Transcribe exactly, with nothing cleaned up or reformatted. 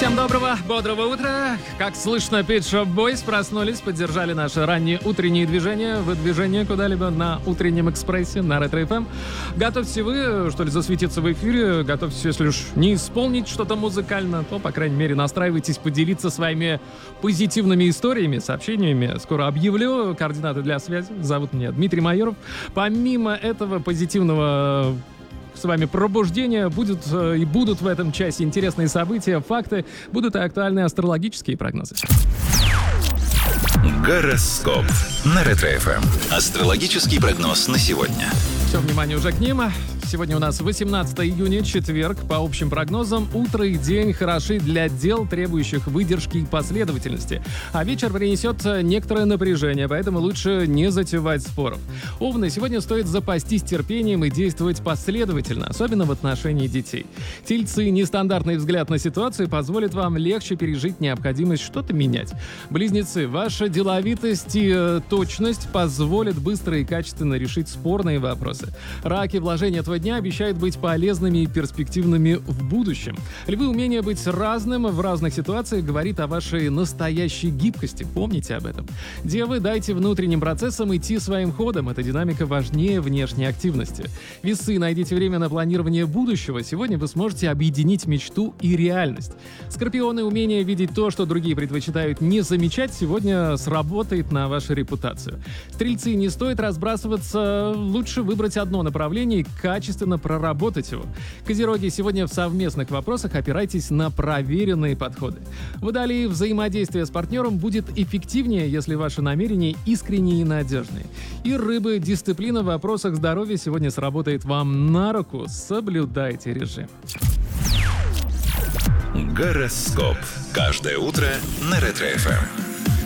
Всем доброго, бодрого утра. Как слышно, Pet Shop Boys проснулись, поддержали наши ранние утренние движения, выдвижение куда-либо на утреннем экспрессе на Ретро эф эм. Готовьте вы, что ли, засветиться в эфире. Готовьтесь, если уж не исполнить что-то музыкально, то, по крайней мере, настраивайтесь поделиться своими позитивными историями, сообщениями. Скоро объявлю координаты для связи. Зовут меня Дмитрий Майоров. Помимо этого позитивного с вами пробуждения, будут э, и будут в этом часе интересные события, факты, будут и актуальные астрологические прогнозы. Гороскоп на Ретро эф эм. Астрологический прогноз на сегодня. Все, внимание уже к ним. Сегодня у нас восемнадцатое июня, четверг. По общим прогнозам, утро и день хороши для дел, требующих выдержки и последовательности. А вечер принесет некоторое напряжение, поэтому лучше не затевать споров. Овны, сегодня стоит запастись терпением и действовать последовательно, особенно в отношении детей. Тельцы, нестандартный взгляд на ситуацию позволит вам легче пережить необходимость что-то менять. Близнецы, ваша деловитость и э, точность позволят быстро и качественно решить спорные вопросы. Раки, вложения этого дня обещают быть полезными и перспективными в будущем. Львы, умение быть разным в разных ситуациях говорит о вашей настоящей гибкости. Помните об этом. Девы, дайте внутренним процессам идти своим ходом. Эта динамика важнее внешней активности. Весы, найдите время на планирование будущего. Сегодня вы сможете объединить мечту и реальность. Скорпионы, умение видеть то, что другие предпочитают не замечать, сегодня сработает на вашу репутацию. Стрельцы, не стоит разбрасываться, лучше выбрать одно направление и качественно проработать его. Козероги, сегодня в совместных вопросах опирайтесь на проверенные подходы. Водолеи, взаимодействие с партнером будет эффективнее, если ваши намерения искренние и надежные. И рыбы, дисциплина в вопросах здоровья сегодня сработает вам на руку. Соблюдайте режим. Гороскоп. Каждое утро на Ретро эф эм.